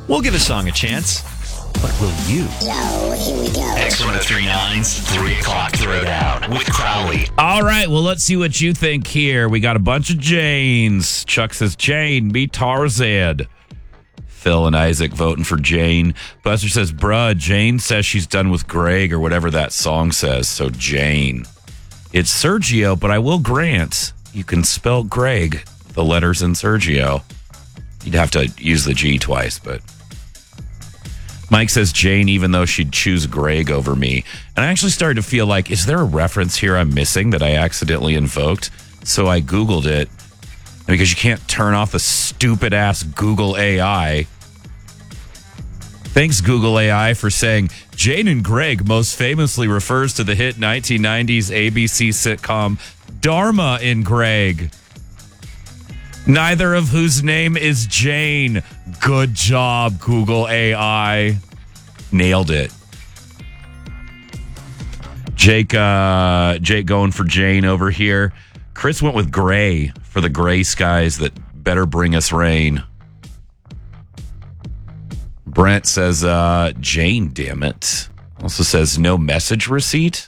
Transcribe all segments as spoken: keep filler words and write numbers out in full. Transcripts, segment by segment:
We'll give a song a chance. But will you? Yo, here we go. X ten thirty-nine's three o'clock Throwdown with Crowley. All right, well, let's see what you think here. We got a bunch of Janes. Chuck says, Jane, be Tarzan. Phil and Isaac voting for Jane. Buster says, bruh, Jane says she's done with Greg or whatever that song says, so Jane. It's Sergio, but I will grant you can spell Greg, the letters in Sergio. You'd have to use the G twice, but... Mike says Jane, even though she'd choose Greg over me. And I actually started to feel like, is there a reference here I'm missing that I accidentally invoked? So I Googled it. Because you can't turn off the stupid-ass Google A I. Thanks, Google A I, for saying, Jane and Greg most famously refers to the hit nineteen nineties A B C sitcom Dharma and Greg, neither of whose name is Jane. Good job, Google A I. Nailed it. Jake, uh, Jake going for Jane over here. Chris went with gray for the gray skies that better bring us rain. Brent says, uh, Jane, damn it. Also says, no message receipt.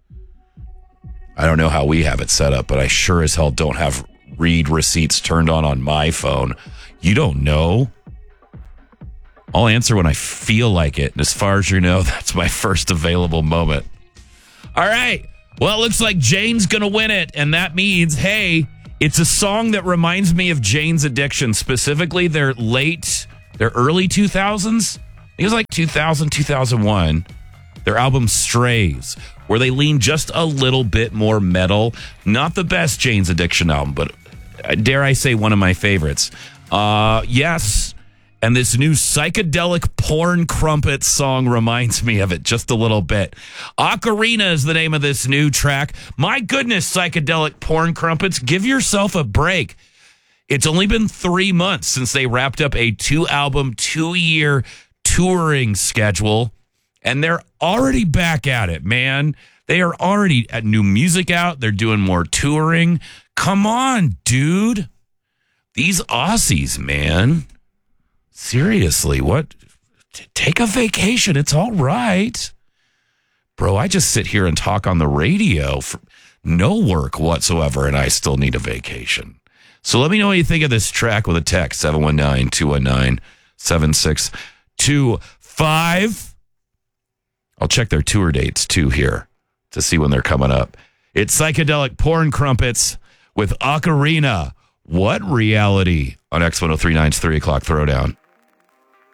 I don't know how we have it set up, but I sure as hell don't have read receipts turned on on my phone. You don't know? I'll answer when I feel like it. And as far as you know, that's my first available moment. All right. Well, it looks like Jane's going to win it. And that means, hey, it's a song that reminds me of Jane's Addiction, specifically their late, their early two thousands. I think it was like two thousand, two thousand one. Their album Strays, where they lean just a little bit more metal. Not the best Jane's Addiction album, but dare I say one of my favorites. Uh, yes, and this new psychedelic porn crumpet song reminds me of it just a little bit. Ocarina is the name of this new track. My goodness, psychedelic porn crumpets, give yourself a break. It's only been three months since they wrapped up a two-album, two-year touring schedule. And they're already back at it, man. They are already at new music out. They're doing more touring. Come on, dude. These Aussies, man. Seriously, what? T- take a vacation. It's all right. Bro, I just sit here and talk on the radio for no work whatsoever, and I still need a vacation. So let me know what you think of this track with a text, seven one nine, two one nine, seven six two five. I'll check their tour dates, too, here to see when they're coming up. It's Psychedelic Porn Crumpets with Ocarina. What reality? On X ten thirty-nine's three o'clock Throwdown.